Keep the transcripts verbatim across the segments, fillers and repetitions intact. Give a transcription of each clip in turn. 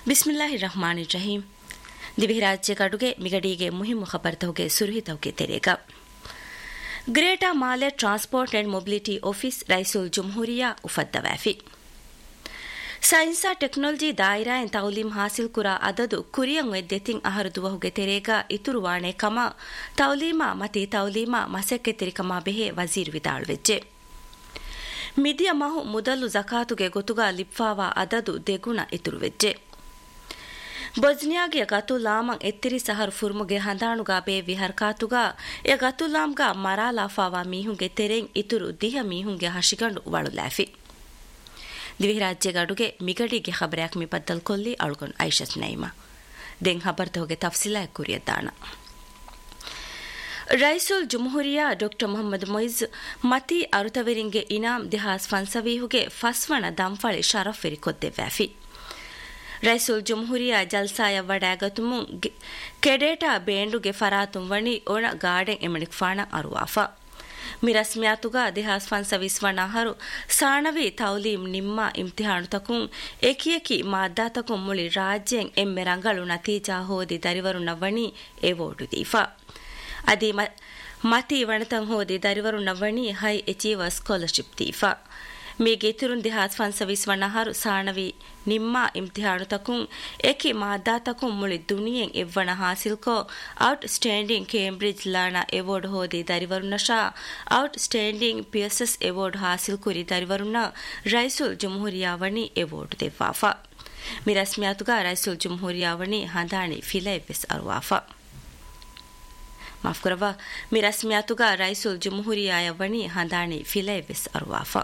ಬಿಸ್ಮಿಲ್ಲಾಹಿರ್ ರಹಮಾನಿರ್ ರಹೀಂ. ದಿವಿ ರಾಜ್ಯ ಕಡುಗೆ ಮಿಗಡಿಗೆ ಮುಹಿಮ್ಮು ಖಬರ್ತಹುಗೆ ಸುರುಹಿತಹುಗೆ ತೆರೆಗ ಗ್ರೇಟಾ ಮಾಲೆ transport and mobility office ರೈಸುಲ್ ಜುಮ್ಹೂರಿಯಾ ಉಫದ್ದವಾಫಿ ಸೈನ್ಸಾ technology ದಾಯಿರಾಯನ್ ತೌಲೀಮ್ ಹಾಸಿಲ್ ಕುರಾ ಅದದು ಕುರಿಯಂ ವೆದ್ದೆತಿಂ ಅಹರು ದುವಹುಗೆ ತೆರೆಗ ಇತುರು ವಾಣೆ ಕಮ ತೌಲೀಮಾ ಮತಿ ತೌಲೀಮಾ ಮಸೆಕ್ಕೆ ತೆರಿಕಮ ಬೆಹೆ ವಜೀರ್ ವಿದಾಳ್ವೆಜ್ಜೆ ಮಿದಿಯ ಮಹು ಮುದಲು ಜಕಾತುಗೆ ಗೊತುಗಾ ಲಿಪ್ಫಾವಾ ಅದದು ದೆಗುಣ ಇತುರುವೆಜ್ಜೆ ಬೊಜ್ನಿಯಾಗೆ ಗತುಲಾಮಂ ಎತ್ತಿರಿ ಸಹರು ಫುರ್ಮುಗೆ ಹಂದಾಣುಗಾ ಬೇ ವಿಹರ್ಕಾತುಗಾ ಎ ಗತುಲಾಂಗಾ ಮರಾಲಾಫಾವಾ ಮೀಹುಂಗೆ ತೆರೆಂ ಇತುರು ದಿಹ ಮೀಹುಂಗೆ ಹಶಿಗಂಡು ವಳುಲಾಫಿ ದಿವಿ ರಾಜ್ಯ ಗಡುಗೆ ಮಿಗಡಿಗೆ ಖಬರ್ಯಾಕ್ ಮಿ ಬದ್ದಲ್ ಕೊಲ್ಲಿ ಅಳುಗೊಂಡು ಐಷತ್ ನೈಮಾ ದೆಂ ಖಬರ್ತಹುಗೆ ತಫ್ಸಿಲಾ ಕುರಿಯದ್ದಾಣ ರೈಸುಲ್ ಜುಮ್ಹೂರಿಯಾ ಡಾಕ್ಟರ್ ಮೊಹಮ್ಮದ್ ಮೊಯ್ಜ್ ಮತಿ ಅರುತವೆರಿಂಗೆ ಇನಾಮ್ ದಿಹಾಸ್ ಫನ್ಸವೀಹುಗೆ ಫಸ್ವಣ ದಂಫಳಿ ಶರಫ್ ವೆರಿ ಕೊದ್ದೆವ್ಯಾಫಿ ರೈಸುಲ್ ಜುಮ್ಹೂರಿಯಾ ಜಲ್ಸಾಯ ವಡಾಗತುಮು ಕೆಡೇಟಾ ಬೇಂಡುಗೆ ಫರಾತುಂ ವಣಿ ಒಣ ಗಾರ್ಡನ್ ಎಮಣಿಕ್ ಫಾಣ ಅರುವಾಫಾ ಮಿರಸ್ಮ್ಯಾತುಗಾ ದಿಹಾಸ್ ಫನ್ಸವಿಸ್ವಣ ಹರು ಸಾಣವಿ ತೌಲೀಮ್ ನಿಮ್ಮ ಇಮ್ತಿಹಾನು ತಕುಂ ಎಕಿಯಕಿ ಮಾದ್ದಾತಕುಂ ಮುಳಿ ರಾಜ್ಯಂ ಎಮ್ಮೆ ರಂಗಳು ನತೀಜಾ ಹೋದಿ ದರಿವರು ನವಣಿ ಎವೋಡು ದೀಫಾ ಅದಿ ಮತಿ ವಣತಂ ಹೋದಿ ದರಿವರು ನವಣಿ ಹೈ ಅಚೀವರ್ ಸ್ಕಾಲರ್ಶಿಪ್ ದೀಫಾ ಮೀಗೆ ಇತುರುನ್ ದಿಹಾಸ್ ಫನ್ಸವಿಸ್ವಣ ಹರು ಸಾಣವಿ ನಿಮ್ಮ ಇಮ್ತಿಹಾನು ತಕುಂ ಎಕಿ ಮಾದ್ದಾತಕುಂ ಮುಳಿ ದುನಿಯೆಂ ಎವ್ವಣ ಹಾಸಿಲ್ಕೋ out standing Cambridge ಲಾಣ award ಹೋದಿ ದರಿವರುಣ Shah out standing PSS award ಹಾಸಿಲ್ ಕುರಿ ದರಿವರುಣ ರೈಸುಲ್ ಜುಮ್ಹೂರಿಯಾವಣಿ ಎವೋರ್ಡ್ ದೆವ್ವಾಫಾ ಮಿರಸ್ಮ್ಯಾತುಗಾ ರೈಸುಲ್ ಜುಮ್ಹೂರಿಯಾವಣಿ ಹಂದಾಣಿ ಫಿಲೈವೆಸ್ ಅರುವಾಫಾ ಮಾಫ್ ಕರವಾ ಮಿರಸ್ಮ್ಯಾತುಗಾ ರೈಸುಲ್ ಜುಮ್ಹೂರಿಯಾವಣಿ ಹಂದಾಣಿ ಫಿಲೈವೆಸ್ ಅರುವಾಫಾ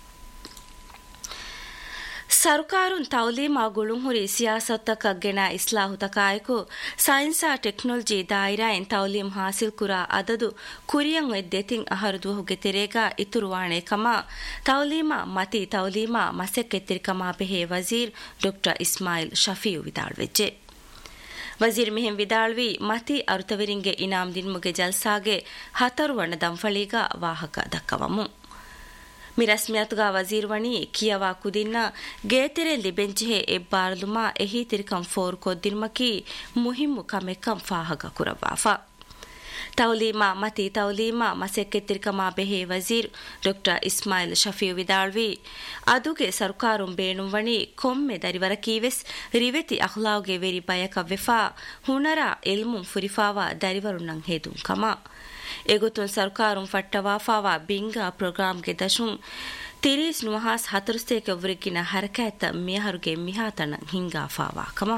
ಸರ್ಕಾರುನ್ ತೌಲೀಮಾ ಗುಳುಂಹುರಿ ಸಿಯಾಸತ್ತಕ ಗೆನ ಇಸ್ಲಾಹುತಕಾಯಕು ಸೈನ್ಸಾ ಟೆಕ್ನಾಲಜಿ ದಾಯಿರಾಯನ್ ತೌಲೀಮ್ ಹಾಸಿಲ್ ಕುರಾ ಅದದು ಕುರಿಯಂ ವೆದ್ದೆತಿಂ ಅಹರುದುಹುಗೆ ತೆರೆಗ ಇತುರುವಾಣೆ ಕಮ ತೌಲೀಮಾ ಮತಿ ತೌಲೀಮಾ ಮಸೆಕ್ಕೆತ್ತಿರಿಕಮ ಬೆಹೆ ವಜೀರ್ ಡಾಕ್ಟರ್ ಇಸ್ಮಾಯಿಲ್ ಶಫಿಯು ವಿದಾಳ್ವೆಜ್ಜೆ ವಜೀರ್ ಮಿಹೆಂ ವಿದಾಳ್ವಿ ಮತಿ ಅರುತವೆರಿಂಗೆ ಇನಾಮ್ ದಿನ್ಮುಗೆ ಜಲ್ಸಾಗೆ ಹತರುವಣ ದಂಫಳಿಗ ವಾಹಕ ದಕ್ಕವಮು ಮಿರಸ್ಮ್ಯಾತುಗಾ ವಜೀರ್ ವಣಿ ಕಿಯವಾ ಕುದಿನ್ನ ಗೇತೆರೆ ಲಿಬೆಂಜೆಹೆ ಎಬ್ಬಾರ್ಲುಮಾ ಎಹಿ ತಿರಿಕಂ ಫೋರ್ ಕೊದ್ದಿರ್ಮಕಿ ಮುಹಿಮ್ಮು ಕಮೆಕ್ಕಂ ಫಾಹಗ ಕುರವಾಫಾ ತೌಲೀಮಾ ಮತಿ ತೌಲೀಮಾ ಮಸೆಕ್ಕೆ ತಿರಿಕಮಾ ಬೆಹೆ ವಜೀರ್ doctor Ismail ಶಫಿಯು ವಿದಾಳ್ವಿ ಅದುಗೆ ಸರ್ಕಾರುಂ ಬೇಣುಂ ವಣಿ ಕೊಮ್ಮೆ ದರಿವರಕೀವೆಸ್ ರಿವೆತಿ ಅಖ್ಲಾವ್ಗೆ very ಬಯಕ ವೆಫಾ ಹುನರ ಇಲ್ಮುಂ ಫುರಿಫಾವಾ ದರಿವರುಣಂ ಹೇದುಂ comma ಎಗುತುನ್ ಸರ್ಕಾರುಂ ಫಟ್ಟವಾಫಾವಾ Binga ಪ್ರೋಗ್ರಾಂಗೆ ದಶುಂ ತಿರೀಸ್ ನುವಹಾಸ್ ಹತರುಸ್ತೇಕ ವರಿಗಿನ ಹರಕಾತ ಮಿಯಹರುಗೆ ಮಿಹಾತನ ಹಿಂಗಾಫಾವಾ comma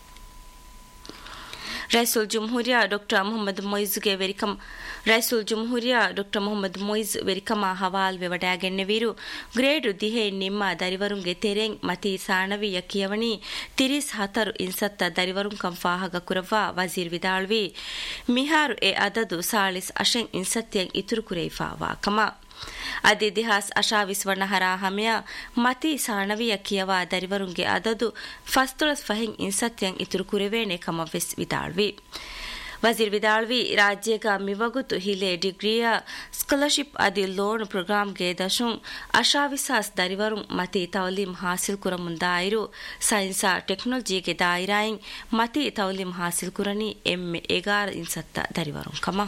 ರೈಸುಲ್ ಜುಮ್ಹೂರಿಯಾ doctor Mohammed ಮೊಯ್ಜ್ಗೆ ವೆರಿಕಮ್ ರೈಸುಲ್ ಜುಮ್ಹೂರಿಯಾ doctor Mohammed ಮೊಯ್ಜ್ ವೆರಿಕಮ ಹವಾಲ್ ವೆವಡಾಗೆನ್ನೆವೀರು grade ದಿಹೆ ನಿಮ್ಮ ದರಿವರುಂಗೆ ತೆರೆಂ ಮತಿ ಸಾಣವಿ ಯಕಿಯವಣಿ ತಿರಿಸ್ ಹತರು ಇನ್ಸತ್ತ ದರಿವರುಂ ಕಂ ಫಾಹಗ ಕುರವಾ ವಜೀರ್ ವಿದಾಳ್ವಿ ಮಿಹಾರು ಎ ಅದದು ಸಾಳಿಸ್ ಅಶೆಂ ಇನ್ಸತ್ಯಂ ಇತುರು ಕುರೈಫಾವಾ ಕಮಾ ಅದಿ ದಿಹಾಸ್ ಅಶಾವಿಸ್ವಣ ಹರಾ ಹಮೆಯ ಮತಿ ಸಾಣವಿಯ ಕಿಯವಾ ದರಿವರುಂಗೆ ಅದದು ಫಸ್ತುಳಸ್ ಫಹಿಂ ಇನ್ಸತ್ಯಂ ಇತುರು ಕುರೆವೇನೆ ಕಮವೆಸ್ ವಿದಾಳ್ವಿ ವಜೀರ್ ವಿದಾಳ್ವಿ ರಾಜ್ಯಗ ಮಿವಗುತು ಹಿಲೆ ಡಿಗ್ರಿಯ ಸ್ಕಾಲರ್ಶಿಪ್ ಅದಿ ಲೋನ್ ಪ್ರೋಗ್ರಾಂಗೆ ದಶುಂ ಅಶಾವಿಸಾಸ್ ದರಿವರುಂ ಮತಿ ತೌಲೀಮ್ ಹಾಸಿಲ್ ಕುರಮುನ್ ದಾಯಿರು ಸೈನ್ಸಾ ಟೆಕ್ನಾಲಜಿಗೆ ದಾಯಿರಾಯಿಂ ಮತಿ ತೌಲೀಮ್ ಹಾಸಿಲ್ ಕುರನಿ ಎಮ್ಮೆ ಎಗಾರ ಇನ್ಸತ್ತ ದರಿವರುಂ ಕಮಾ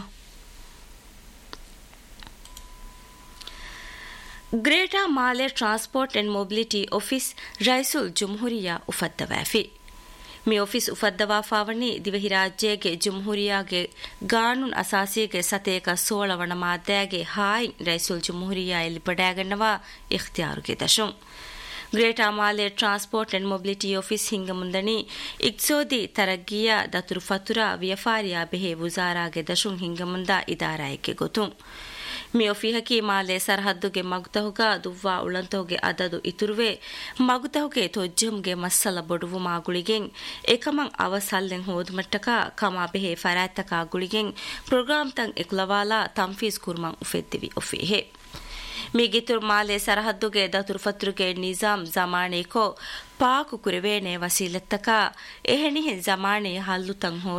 ಗ್ರೇಟಾ ಮಾಲೆ transport and mobility office ರೈಸುಲ್ ಜುಮ್ಹೂರಿಯಾ ಉಫದ್ದವಾಫಿ me office ಉಫದ್ದವಾಫಾವಣಿ ದಿವಹಿ ರಾಜ್ಯಗೆ ಜುಮ್ಹೂರಿಯಾಗೆ ಗಾನುನ್ ಅಸಾಸಿಗೆ ಸತೇಕ ಸೋಳವಣ ಮಾದ್ಯಾಗೆ ಹಾಯ್ ರೈಸುಲ್ ಜುಮ್ಹೂರಿಯಾ ಎಲ್ಲಿ ಬಡಾಗನ್ನವಾ ಇಖ್ತಿಯಾರುಗೆ ದಶುಂ ಗ್ರೇಟಾ ಮಾಲೆ ಟ್ರಾನ್ಸ್ಪೋರ್ಟ್ ಅಂಡ್ ಮೊಬಿಲಿಟಿ ಆಫೀಸ್ ಹಿಂಗ ಮುಂದಣಿ ಇಕ್ಸೋದಿ ತರಗ್ಗಿಯ ದತುರು ಫತುರಾ ವಿಯಫಾರಿಯಾ ಬೆಹೆ ವುಜಾರಾಗೆ ದಶುಂ ಹಿಂಗ ಮುಂದ ಇದಾರಾಯಕ್ಕೆ ಗೊತುಂ ಮಿಯೋಫಿಹಕಿ ಮಾಲೆ ಸರ್ಹದ್ದುಗೆ ಮಗುತಹುಗ ದುವ್ವಾ ಉಳಂತಹುಗೆ ಅದದು ಇತುರುವೆ ಮಗುತಹುಗೆ ತೊಜ್ಜಂಗೆ ಮಸ್ಸಲ ಬೊಡುವು ಮಾಗುಳಿಗೆಂ ಏಕಮಂ ಅವಸಲ್ಲೆಂ ಹೋದ್ಮಟ್ಟಕ ಕಮಾ ಬೆಹೆ ಫರಾತ್ತಕ ಗುಳಿಗೆಂ ಪ್ರೋಗ್ರಾಮ್ ತಂ ಎಕ್ಲವಾಲಾ ತಂಫೀಸ್ ಕುರ್ಮಂ ಉಫೆದ್ದಿವಿ ಒಫಿಹೆ ಮಿಗಿತುರ್ ಮಾಲೆ ಸರಹದ್ದುಗೆ ದತುರು ಫತ್ರುಗೆ ನಿಜಾಮ್ ಜಮಾನೆ ಕೋ ಪಾಕು ಕುರೆವೇನೆ ವಸೀಲತ್ತಕ ಎಹೆನಿಹೆ ಜಮಾನೆ ಹಲ್ಲು ತಂ ಹೋ